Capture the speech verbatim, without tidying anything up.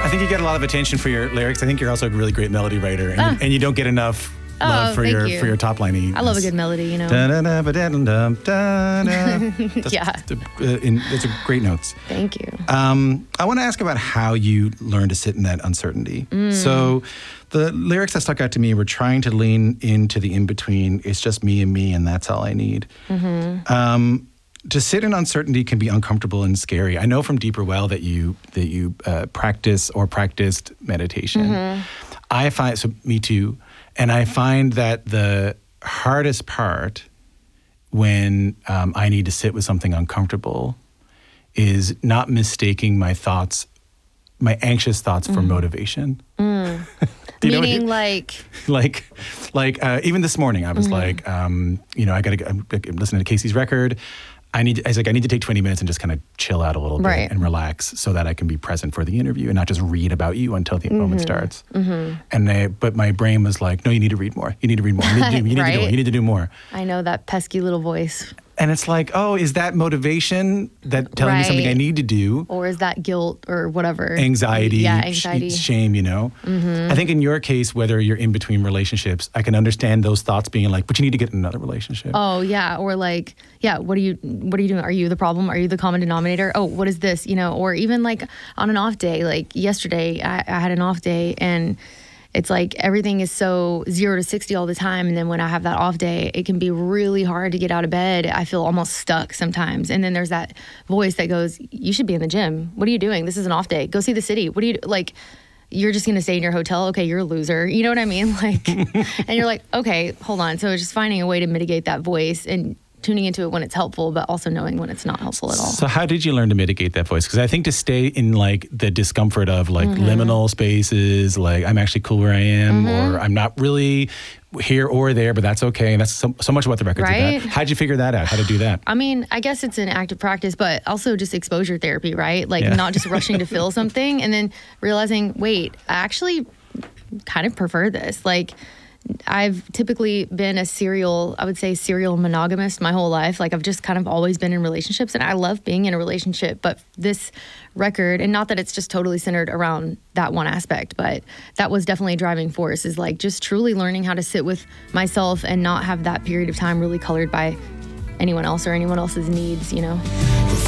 I think you get a lot of attention for your lyrics. I think you're also a really great melody writer, and, Ah. you, and you don't get enough love Oh, for thank your you. for your top line. I love a good melody, you know. Yeah. It's a great notes. Thank you. Um, I want to ask about how you learn to sit in that uncertainty. Mm. So the lyrics that stuck out to me were trying to lean into the in-between. It's just me and me, and that's all I need. Mm-hmm. Um, to sit in uncertainty can be uncomfortable and scary. I know from Deeper Well that you that you uh, practice or practiced meditation. Mm-hmm. I find, so me too, and I find that the hardest part when um, I need to sit with something uncomfortable is not mistaking my thoughts, my anxious thoughts for Mm. motivation. Mm. Do you know what Meaning you- like, like, like uh, even this morning, I was Mhm. like, um, you know, I got to. I'm listening to Casey's record. I need. I was like, I need to take twenty minutes and just kind of chill out a little bit Right. and relax, so that I can be present for the interview and not just read about you until the moment Mhm. starts. Mhm. And they, but my brain was like, no, you need to read more. You need to read more. You need to do, you need to do Right. more. You need to do more. I know that pesky little voice. And it's like, oh, is that motivation that telling me something I Right. need to do? Or is that guilt or whatever? Anxiety, Yeah, sh- anxiety. shame, you know? Mhm. I think in your case, whether you're in between relationships, I can understand those thoughts being like, but you need to get in another relationship. Oh yeah, or like, yeah, what are you what are you doing? Are you the problem? Are you the common denominator? Oh, what is this? You know, or even like on an off day, like yesterday I, I had an off day and it's like everything is so zero to sixty all the time. And then when I have that off day, it can be really hard to get out of bed. I feel almost stuck sometimes. And then there's that voice that goes, you should be in the gym. What are you doing? This is an off day. Go see the city. What do you do? Like, you're just going to stay in your hotel. Okay, you're a loser. You know what I mean? Like, and you're like, okay, hold on. So it's just finding a way to mitigate that voice and tuning into it when it's helpful, but also knowing when it's not helpful at all. So how did you learn to mitigate that voice? Because I think to stay in like the discomfort of like Mhm. liminal spaces, like I'm actually cool where I am, Mhm. or I'm not really here or there, but that's okay. And that's so, so much what the record's Right? about. How'd you figure that out? How to do that? I mean, I guess it's an active practice, but also just exposure therapy, right? Like Yeah. not just rushing to feel something and then realizing, wait, I actually kind of prefer this. Like I've typically been a serial, I would say serial monogamist my whole life. Like I've just kind of always been in relationships and I love being in a relationship, but this record, and not that it's just totally centered around that one aspect, but that was definitely a driving force, is like just truly learning how to sit with myself and not have that period of time really colored by anyone else or anyone else's needs, you know?